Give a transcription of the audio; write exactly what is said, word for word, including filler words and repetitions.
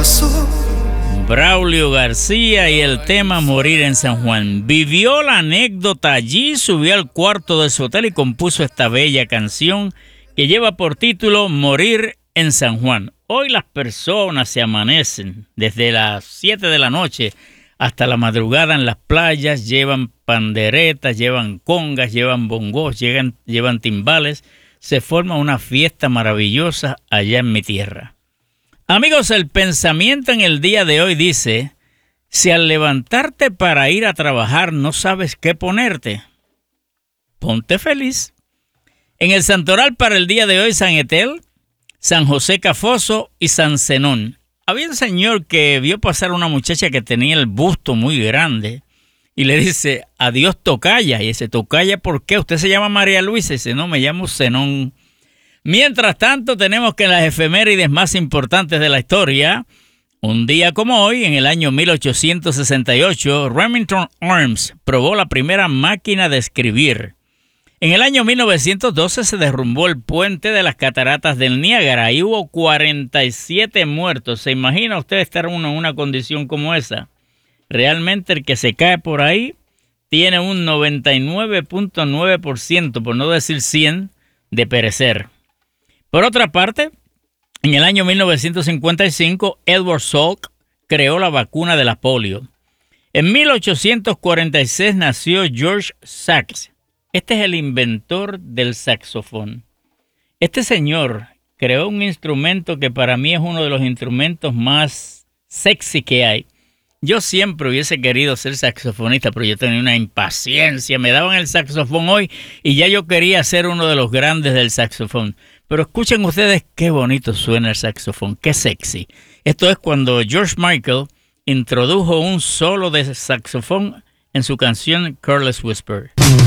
pasó. Braulio García y el tema Morir en San Juan. Vivió la anécdota allí, subió al cuarto de su hotel y compuso esta bella canción que lleva por título Morir en San Juan. Hoy las personas se amanecen desde las siete de la noche hasta la madrugada en las playas, llevan panderetas, llevan congas, llevan bongos, llevan, llevan timbales. Se forma una fiesta maravillosa allá en mi tierra. Amigos, el pensamiento en el día de hoy dice, si al levantarte para ir a trabajar no sabes qué ponerte, ponte feliz. En el santoral para el día de hoy, San Etel, San José Cafoso y San Zenón. Había un señor que vio pasar a una muchacha que tenía el busto muy grande y le dice, adiós tocaya. Y dice, tocaya, ¿por qué? ¿Usted se llama María Luisa? Y dice, no, me llamo Zenón. Mientras tanto, tenemos que en las efemérides más importantes de la historia, un día como hoy, en el año mil ochocientos sesenta y ocho, Remington Arms probó la primera máquina de escribir. En el año mil novecientos doce se derrumbó el puente de las cataratas del Niágara y hubo cuarenta y siete muertos. ¿Se imagina usted estar uno en una condición como esa? Realmente el que se cae por ahí tiene un noventa y nueve punto nueve por ciento, por no decir cien, de perecer. Por otra parte, en el año mil novecientos cincuenta y cinco, Edward Salk creó la vacuna de la polio. En mil ochocientos cuarenta y seis nació George Sax. Este es el inventor del saxofón. Este señor creó un instrumento que para mí es uno de los instrumentos más sexy que hay. Yo siempre hubiese querido ser saxofonista, pero yo tenía una impaciencia. Me daban el saxofón hoy y ya yo quería ser uno de los grandes del saxofón. Pero escuchen ustedes qué bonito suena el saxofón, qué sexy. Esto es cuando George Michael introdujo un solo de saxofón en su canción Careless Whisper.